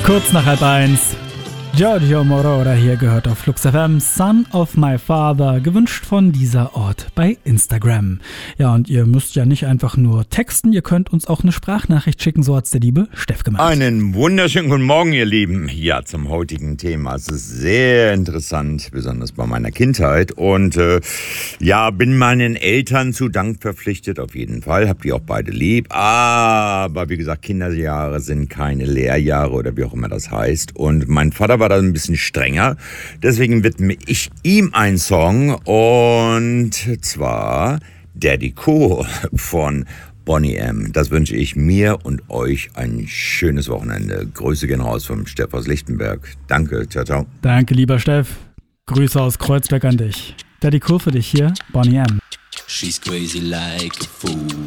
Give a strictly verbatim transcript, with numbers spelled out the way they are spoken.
Kurz nach halb eins. Giorgio Moroder hier, gehört auf Flux F M, Son of My Father, gewünscht von dieser Ort bei Instagram. Ja, und ihr müsst ja nicht einfach nur texten, ihr könnt uns auch eine Sprachnachricht schicken, so hat's der liebe Steff gemacht. Einen wunderschönen guten Morgen, ihr Lieben. Ja, zum heutigen Thema. Es ist sehr interessant, besonders bei meiner Kindheit. Und äh, ja, bin meinen Eltern zu Dank verpflichtet, auf jeden Fall. Hab die auch beide lieb. Aber wie gesagt, Kinderjahre sind keine Lehrjahre oder wie auch immer das heißt. Und mein Vater war da ein bisschen strenger. Deswegen widme ich ihm einen Song. Und zwar Daddy Cool von Boney M. Das wünsche ich mir und euch ein schönes Wochenende. Grüße gehen raus vom Steff aus Lichtenberg. Danke, ciao, ciao. Danke, lieber Steff. Grüße aus Kreuzberg an dich. Daddy Cool für dich hier, Boney M. She's crazy like a fool.